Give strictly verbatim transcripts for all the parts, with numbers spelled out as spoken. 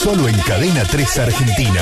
Solo en Cadena tres Argentina.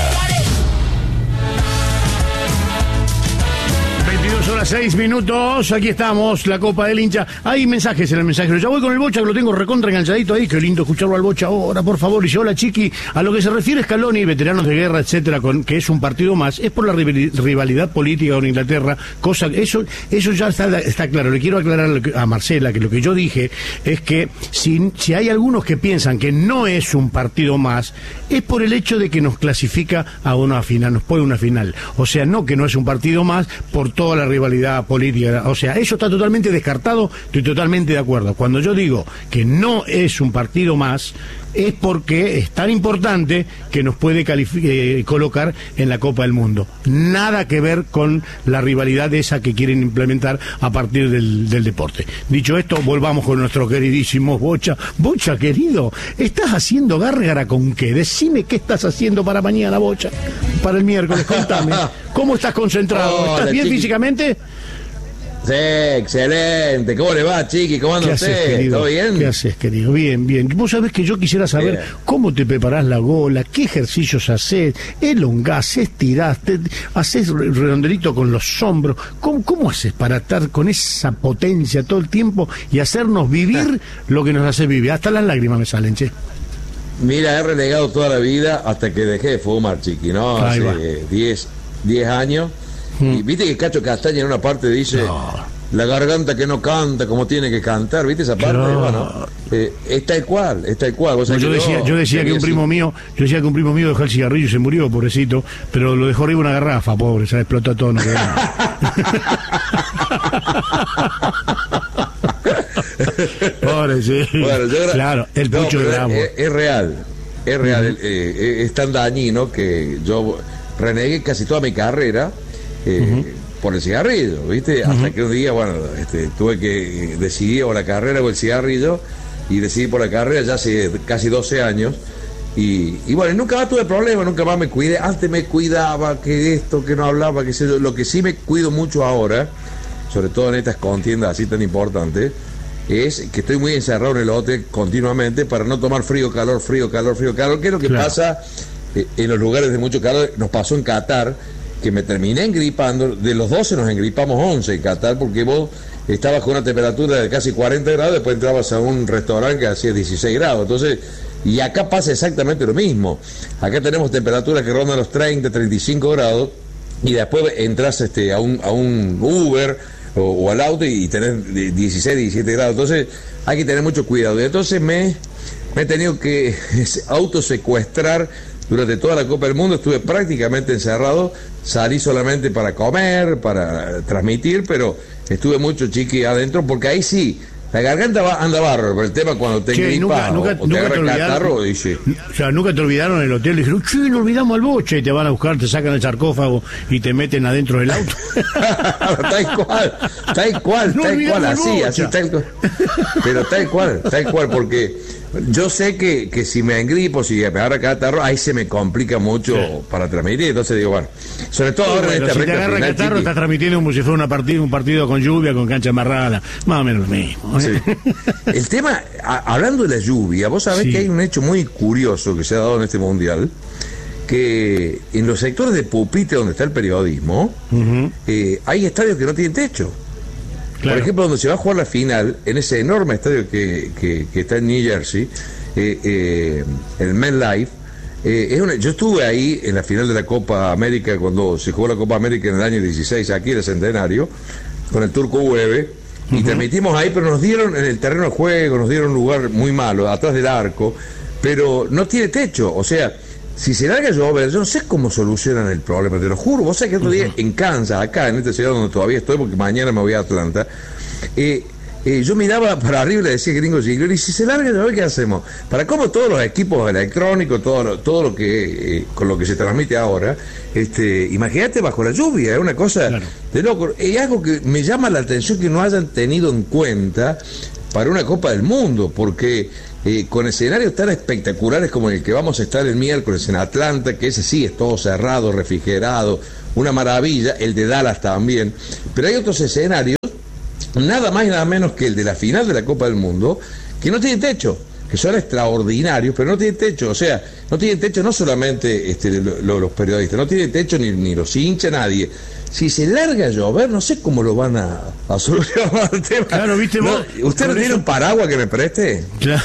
veintidós horas seis minutos, aquí estamos, la Copa del Hincha. Hay mensajes en el mensajero. Ya voy con el Bocha, que lo tengo recontra enganchadito ahí. Qué lindo escucharlo al Bocha ahora, por favor. Dice, hola Chiqui, a lo que se refiere Scaloni, veteranos de guerra, etcétera, con que es un partido más, es por la rivalidad política con Inglaterra, cosa eso eso ya está, está claro. Le quiero aclarar a Marcela que lo que yo dije es que si, si hay algunos que piensan que no es un partido más, es por el hecho de que nos clasifica a una final, nos pone una final. O sea, no que no es un partido más por toda la rivalidad política. O sea, eso está totalmente descartado, estoy totalmente de acuerdo. Cuando yo digo que no es un partido más, es porque es tan importante que nos puede eh, colocar en la Copa del Mundo. Nada que ver con la rivalidad esa que quieren implementar a partir del, del deporte. Dicho esto, volvamos con nuestro queridísimo Bocha. Bocha, querido, ¿estás haciendo gárgara con qué? Decime qué estás haciendo para mañana, Bocha. Para el miércoles, contame. ¿Cómo estás concentrado? Hola, ¿Estás bien chiqui. físicamente? Sí, excelente. ¿Cómo le va, Chiqui? ¿Cómo anda usted? ¿Todo bien? ¿Qué haces, querido? Bien, bien. Vos sabés que yo quisiera saber Bien. cómo te preparás la gola, qué ejercicios haces, elongás, estirás, te, haces redondelito con los hombros. ¿Cómo, ¿Cómo haces para estar con esa potencia todo el tiempo y hacernos vivir lo que nos hace vivir? Hasta las lágrimas me salen, che. Mira, he renegado toda la vida hasta que dejé de fumar, Chiqui, ¿no? Ahí va. Hace diez años. Y viste que Cacho Castaña en una parte dice No. la garganta que no canta como tiene que cantar, ¿viste esa parte? No. Bueno, eh, es tal cual, es tal cual. ¿Vos No, sabés yo que decía, no? yo decía que un Tenía primo así- mío, yo decía que un primo mío dejó el cigarrillo y se murió, pobrecito, pero lo dejó arriba una garrafa, pobre, se explotó todo, no quedó nada. Pobre, sí. Bueno, yo gra- Claro, el No, pucho pero de bravo. es, es real, es real. eh, eh, es tan dañino que yo renegué casi toda mi carrera eh, por el cigarrillo, ¿viste? Hasta que un día, bueno, este, tuve que decidir o la carrera o el cigarrillo, y decidí por la carrera ya hace casi doce años. Y, y bueno, nunca más tuve problemas, nunca más me cuidé. Antes me cuidaba, que esto, que no hablaba, que sé yo. Lo que sí me cuido mucho ahora, sobre todo en estas contiendas así tan importantes, es que estoy muy encerrado en el hotel continuamente para no tomar frío, calor, frío, calor, frío, calor. ¿Qué es lo que Claro. pasa eh, en los lugares de mucho calor? Nos pasó en Qatar, que me terminé engripando. De los doce nos engripamos once en Qatar, porque vos estabas con una temperatura de casi cuarenta grados, después entrabas a un restaurante que hacía dieciséis grados. Entonces, y acá pasa exactamente lo mismo. Acá tenemos temperaturas que rondan los treinta, treinta y cinco grados, y después entras este, a, un, a un Uber o, o al auto y tenés dieciséis, diecisiete grados. Entonces hay que tener mucho cuidado. Y entonces me, me he tenido que autosecuestrar durante toda la Copa del Mundo. Estuve prácticamente encerrado, salí solamente para comer, para transmitir, pero estuve mucho, Chiqui, adentro, porque ahí sí, la garganta va, anda bárbaro, pero el tema cuando te Che, y gripa nunca, nunca, o, o te nunca te agarra el catarro, olvidaron, dice... o sea, nunca te olvidaron en el hotel, dijeron, che, no olvidamos al Bocha, y te van a buscar, te sacan el sarcófago y te meten adentro del auto. tal cual, tal cual, No tal olvidamos cual, el así, Bocha. así, tal cual. Pero tal cual, tal cual, porque yo sé que, que si me engripo, si me agarra catarro, ahí se me complica mucho Sí. para transmitir. Entonces digo, bueno, sobre todo ahora Bueno, en esta si te recta agarra final, catarro, Chiqui. estás transmitiendo como si fuera una partida, un partido con lluvia, con cancha amarrada, más o menos lo mismo. Sí. El tema, a- hablando de la lluvia, vos sabés Sí. que hay un hecho muy curioso que se ha dado en este mundial, que en los sectores de pupitre donde está el periodismo, Ujú, eh, hay estadios que no tienen techo. claro. Por ejemplo, donde se va a jugar la final, en ese enorme estadio que, que, que está en New Jersey, eh, eh, el MetLife, eh, es una- yo estuve ahí en la final de la Copa América, cuando se jugó la Copa América en el año dieciséis, aquí en el Centenario, con el Turco Hueve, y transmitimos ahí, pero nos dieron en el terreno de juego, nos dieron un lugar muy malo, atrás del arco, pero no tiene techo. O sea, si se larga a llover, yo no sé cómo solucionan el problema, te lo juro. Vos sabés que otro día en Kansas, acá en esta ciudad donde todavía estoy, porque mañana me voy a Atlanta, eh, eh, yo miraba para arriba y le decía gringo Ziegler, y si se larga a llover, ¿qué hacemos? Para cómo todos los equipos electrónicos, todo lo, todo lo que eh, con lo que se transmite ahora, este, imagínate bajo la lluvia, es una cosa Claro. de loco. Es algo que me llama la atención que no hayan tenido en cuenta para una Copa del Mundo, porque eh, con escenarios tan espectaculares como el que vamos a estar el miércoles en Atlanta, que ese sí es todo cerrado, refrigerado, una maravilla, el de Dallas también, pero hay otros escenarios, nada más y nada menos que el de la final de la Copa del Mundo, que no tiene techo, que son extraordinarios, pero no tienen techo. O sea, no tienen techo no solamente este, lo, lo, los periodistas, no tienen techo ni, ni los hinchas, nadie. Si se larga a llover, no sé cómo lo van a, a solucionar el tema. Claro, ¿viste vos? No, ¿usted no tiene eso... un paraguas que me preste? Claro.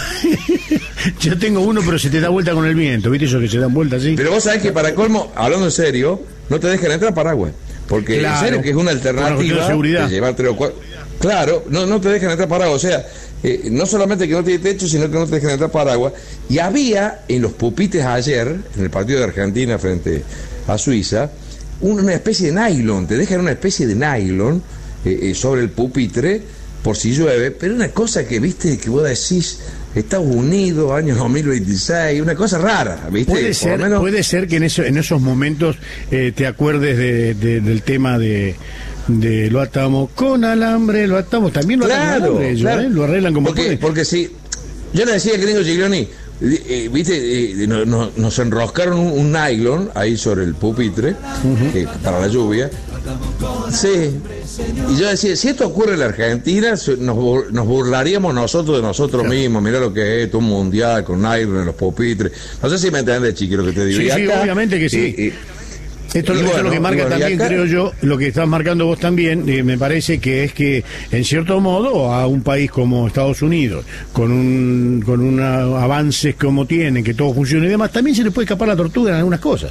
Yo tengo uno, pero se te da vuelta con el viento, ¿viste eso que se dan vuelta así? Pero vos sabés que para colmo, hablando en serio, no te dejan entrar paraguas. Porque claro, en serio que es una alternativa de, seguridad. de llevar tres o cuatro. Claro, no, no te dejan entrar paraguas. O sea, eh, no solamente que no tiene techo, sino que no te dejan entrar paraguas. Y había en los pupitres ayer, en el partido de Argentina frente a Suiza, una especie de nylon, te dejan una especie de nylon eh, eh, sobre el pupitre por si llueve, pero una cosa que, viste, que vos decís, Estados Unidos, año dos mil veintiséis, una cosa rara, viste. Puede ser, menos... puede ser que en, eso, en esos momentos eh, te acuerdes de, de, del tema de, de lo atamos con alambre, lo atamos, también lo claro, atamos con alambre, ellos, claro. ¿eh? Lo arreglan como porque, pueden. Porque si, yo le decía al gringo Giglioni, Eh, viste, eh, no, no, nos enroscaron un, un nylon ahí sobre el pupitre uh-huh. que, para la lluvia. Sí. Y yo decía, si esto ocurre en la Argentina, nos, nos burlaríamos nosotros de nosotros claro. mismos. Mirá lo que es esto, un mundial con nylon en los pupitres. No sé si me entiendes, chiqui, lo que te digo. Sí, y sí, acá, obviamente que sí. Y, y, Esto es bueno, lo que marca bueno, también, acá... creo yo, lo que estás marcando vos también, eh, me parece que es que, en cierto modo, a un país como Estados Unidos, con un con un avances como tienen, que todo funciona y demás, también se le puede escapar la tortuga en algunas cosas.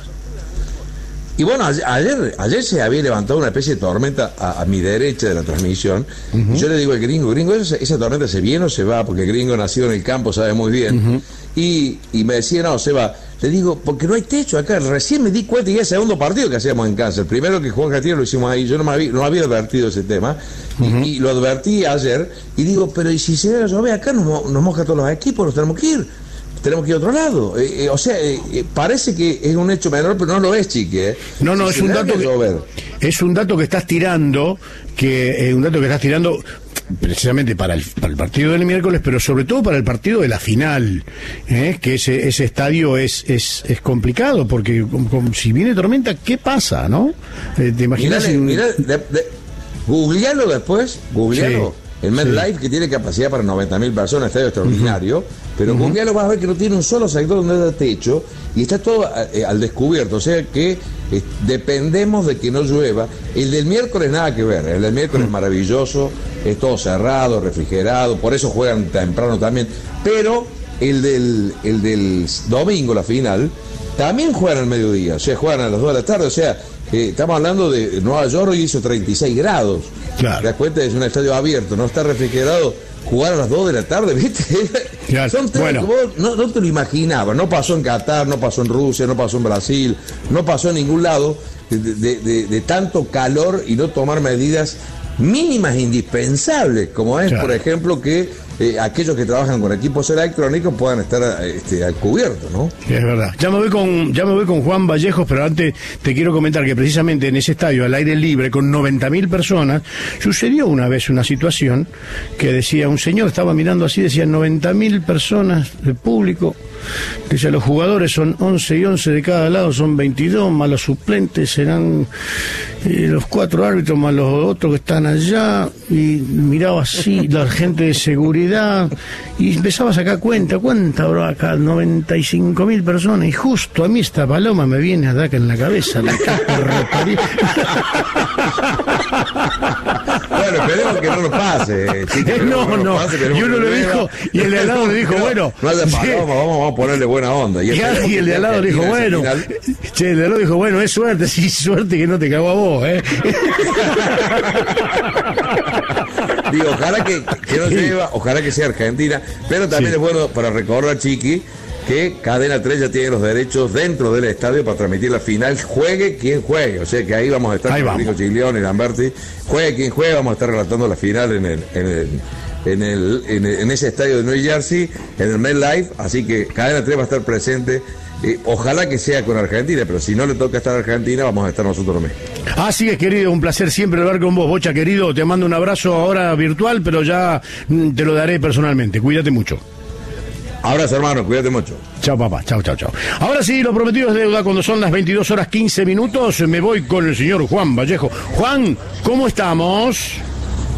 Y bueno, ayer ayer se había levantado una especie de tormenta a, a mi derecha de la transmisión, uh-huh. y yo le digo al gringo, gringo, esa, esa tormenta se viene o se va, porque el gringo nacido en el campo sabe muy bien, uh-huh. y, y me decía, no, se va. Le digo, porque no hay techo acá. Recién me di cuenta, y es el segundo partido que hacíamos en casa. El primero que jugó en Argentina lo hicimos ahí. Yo no, me había, no había advertido ese tema. Uh-huh. y, y lo advertí ayer. Y digo, pero ¿y si se va a llover acá? Nos, nos moja todos los equipos, nos tenemos que ir. Tenemos que ir a otro lado. Eh, eh, o sea, eh, eh, parece que es un hecho menor, pero no lo es, chique. Eh. No, no, si es un dato que, es un dato que estás tirando, que es eh, un dato que estás tirando precisamente para el, para el partido del miércoles, pero sobre todo para el partido de la final, ¿eh? que ese ese estadio es es, es complicado, porque como, como, si viene tormenta, ¿qué pasa, no? Eh, ¿Te imaginas? Mirá, un... mirá, de, de, googlealo después, googlealo. Sí. El MetLife, sí. que tiene capacidad para noventa mil personas, estadio extraordinario, uh-huh. pero uh-huh. googlealo vas a ver que no tiene un solo sector donde da techo y está todo eh, al descubierto, o sea que eh, dependemos de que no llueva. El del miércoles nada que ver, el del miércoles uh-huh. es maravilloso, es todo cerrado, refrigerado, por eso juegan temprano también, pero el del, el del domingo, la final, también juegan al mediodía, o sea, juegan a las dos de la tarde, o sea, eh, estamos hablando de Nueva York, hoy hizo treinta y seis grados. Claro. Te das cuenta, es un estadio abierto, no está refrigerado, jugar a las dos de la tarde, ¿viste? Claro. Son temas bueno. que vos no, no te lo imaginabas, no pasó en Qatar, no pasó en Rusia, no pasó en Brasil, no pasó en ningún lado de, de, de, de tanto calor y no tomar medidas mínimas e indispensables, como es, claro. por ejemplo, que eh, aquellos que trabajan con equipos electrónicos puedan estar este, al cubierto, ¿no? Es verdad. Ya me voy con ya me voy con Juan Vallejos, pero antes te quiero comentar que precisamente en ese estadio al aire libre con noventa mil personas sucedió una vez una situación que decía un señor, estaba mirando así, decía noventa mil personas de público. Decía, los jugadores son once y once de cada lado, son veintidós, más los suplentes serán eh, los cuatro árbitros, más los otros que están allá, y miraba así la gente de seguridad, y empezaba a sacar cuenta, ¿cuánta habrá acá? noventa y cinco mil personas, y justo a mí esta paloma me viene a dar en la cabeza, la Bueno, esperemos que no nos pase. Sí, que no, no, no. Pase, y uno le dijo, y el de al lado le dijo, bueno, no haya paloma, vamos, vamos a ponerle buena onda. Y, y el de al lado le dijo, bueno, che, el de al lado dijo, bueno, es suerte, sí, suerte que no te cagó a vos, ¿eh? Digo, ojalá que, que no lleva, ojalá que sea Argentina, pero también sí. es bueno para recordar, Chiqui, que Cadena tres ya tiene los derechos dentro del estadio para transmitir la final, juegue quien juegue, o sea que ahí vamos a estar ahí con Rico Giglioni, Lamberti, juegue quien juegue, vamos a estar relatando la final en el, en el, en el, en, el, en ese estadio de New Jersey, en el MetLife, así que Cadena tres va a estar presente. Eh, ojalá que sea con Argentina, pero si no le toca estar a Argentina, vamos a estar nosotros mismos. Así es, querido, un placer siempre hablar con vos, Bocha, querido, te mando un abrazo ahora virtual, pero ya te lo daré personalmente, cuídate mucho. Abrazo, hermano, cuídate mucho. Chao, papá, chao, chao, chao. Ahora sí, lo prometido es deuda. Cuando son las veintidós horas quince minutos, me voy con el señor Juan Vallejo. Juan, ¿cómo estamos?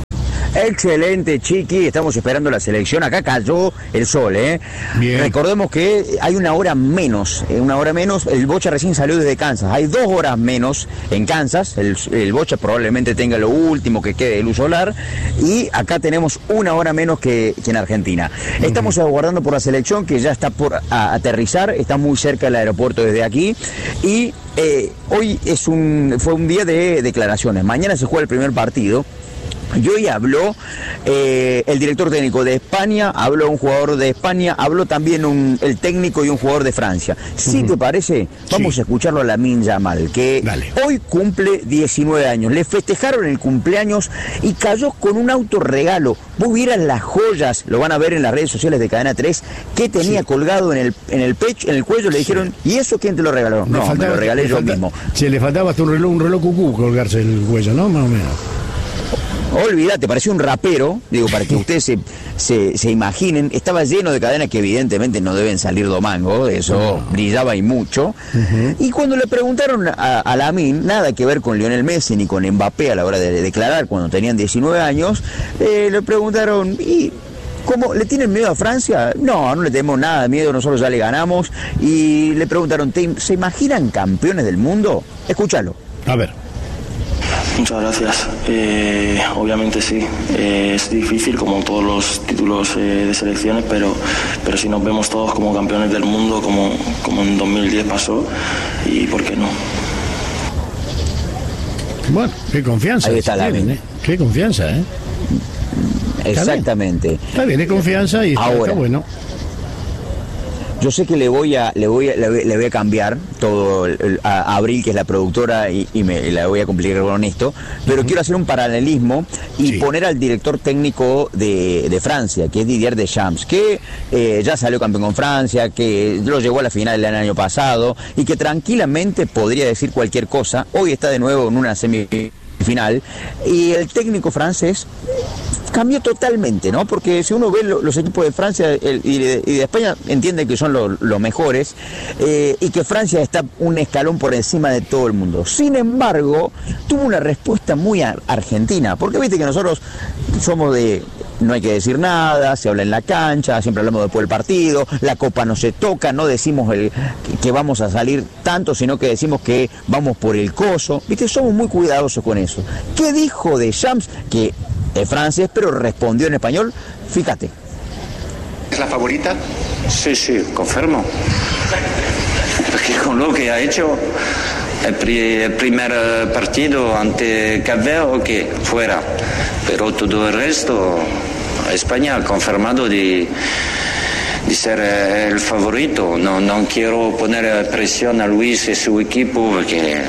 Excelente, Chiqui, estamos esperando la selección. Acá cayó el sol, ¿eh? Bien. Recordemos que hay una hora menos, eh, una hora menos. El Bocha recién salió desde Kansas. Hay dos horas menos en Kansas. El, el Bocha probablemente tenga lo último que quede de luz solar. Y acá tenemos una hora menos que, que en Argentina. Estamos uh-huh. aguardando por la selección que ya está por a, aterrizar. Está muy cerca del aeropuerto desde aquí. Y eh, hoy es un fue un día de declaraciones. Mañana se juega el primer partido. Y hoy habló eh, el director técnico de España, habló un jugador de España, habló también un, el técnico y un jugador de Francia. Si uh-huh. te parece, vamos sí. a escucharlo a Lamine Yamal, que Dale. hoy cumple diecinueve años. Le festejaron el cumpleaños y cayó con un auto regalo. Vos vieras las joyas, lo van a ver en las redes sociales de Cadena tres, que tenía sí. colgado en el en el pecho, en el cuello. Le dijeron, sí. ¿y eso quién te lo regaló? Me no, faltaba, me lo regalé yo falta, mismo. Sí, le faltaba hasta un reloj, un reloj cucú colgarse el cuello, ¿no? Más o menos. Olvídate, parecía un rapero, digo, para que ustedes se, se, se imaginen, estaba lleno de cadenas que evidentemente no deben salir domango, eso no. brillaba y mucho. Uh-huh. Y cuando le preguntaron a, a Lamine, nada que ver con Lionel Messi ni con Mbappé a la hora de, de declarar cuando tenían diecinueve años, eh, le preguntaron, ¿y cómo le tienen miedo a Francia? No, no le tenemos nada de miedo, nosotros ya le ganamos. Y le preguntaron, ¿se imaginan campeones del mundo? Escúchalo. A ver. Muchas gracias. Eh, obviamente sí, eh, es difícil como todos los títulos eh, de selecciones, pero, pero si nos vemos todos como campeones del mundo, como, como en dos mil diez pasó, y ¿por qué no? Bueno, qué confianza. Ahí está la bien, ¿eh? Qué confianza, ¿eh? Exactamente. Está bien, está bien, es confianza y está, Ahora, está bueno. Yo sé que le voy a le voy a, le voy, le voy a cambiar todo el, a, a Abril, que es la productora, y, y me la voy a complicar con esto, pero uh-huh. quiero hacer un paralelismo y sí. poner al director técnico de, de Francia, que es Didier Deschamps, que eh, ya salió campeón con Francia, que lo llevó a la final del año pasado y que tranquilamente podría decir cualquier cosa. Hoy está de nuevo en una semifinal y el técnico francés cambió totalmente, ¿no? Porque si uno ve lo, los equipos de Francia el, y, de, y de España, entiende que son los lo mejores eh, y que Francia está un escalón por encima de todo el mundo. Sin embargo, tuvo una respuesta muy ar- argentina, porque viste que nosotros somos de no hay que decir nada, se habla en la cancha, siempre hablamos después del partido, la copa no se toca, no decimos el, que, que vamos a salir tanto, sino que decimos que vamos por el coso, viste, somos muy cuidadosos con eso. ¿Qué dijo Deschamps? Que es francés, pero respondió en español. Fíjate. ¿Es la favorita? Sí, sí, confirmo. Porque con lo que ha hecho el, pri- el primer partido ante Cape ok, fuera. Pero todo el resto, España ha confirmado de, de ser el favorito. No, no quiero poner presión a Luis y su equipo porque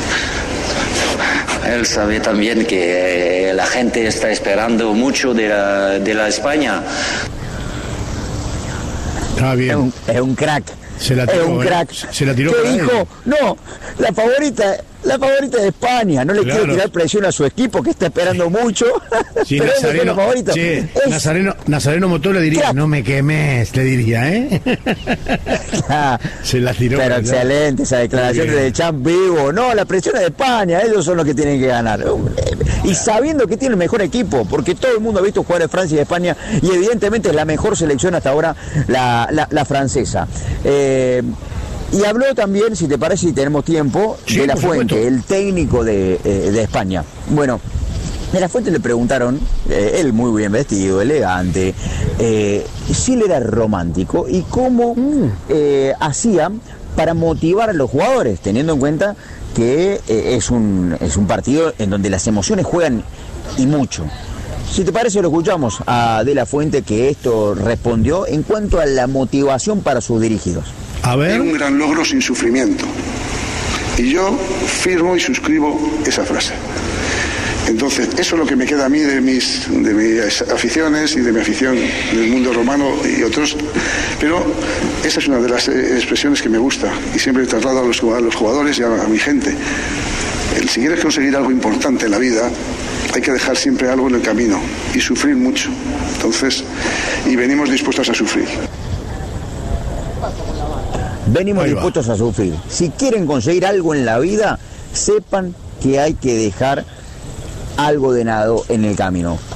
él sabe también que la gente está esperando mucho de la, de la España. Está bien. Es un, es un crack. Se la tiró, es un crack. Se la tiró. ¿Qué dijo? No, la favorita, la favorita de España. No le claro. quiero tirar presión a su equipo que está esperando mucho. Sí, pero Nazareno, es la favorita. Sí, es... Nazareno, Nazareno Motor le diría, crack. No me quemes, le diría, ¿eh? Se la tiró. Pero excelente esa declaración de Champ vivo. No, la presión es de España, ellos son los que tienen que ganar. Y sabiendo que tiene el mejor equipo, porque todo el mundo ha visto jugar a Francia y España, y evidentemente es la mejor selección hasta ahora, la, la, la francesa. Eh, y habló también, si te parece, si tenemos tiempo, sí, de La Fuente, supuesto. El técnico de, eh, de España. Bueno, de La Fuente le preguntaron, eh, él muy bien vestido, elegante, eh, si él era romántico y cómo mm. eh, hacía para motivar a los jugadores, teniendo en cuenta que eh, es un es un partido en donde las emociones juegan y mucho. Si te parece, lo escuchamos a De La Fuente, que esto respondió en cuanto a la motivación para sus dirigidos. A ver. Es un gran logro sin sufrimiento. Y yo firmo y suscribo esa frase. Entonces, eso es lo que me queda a mí de mis, de mis aficiones y de mi afición del mundo romano y otros. Pero esa es una de las expresiones que me gusta y siempre traslado a los, a los jugadores y a, a mi gente. El, si quieres conseguir algo importante en la vida, hay que dejar siempre algo en el camino y sufrir mucho. Entonces, y venimos dispuestos a sufrir. Venimos dispuestos a sufrir. Si quieren conseguir algo en la vida, sepan que hay que dejar algo de nado en el camino.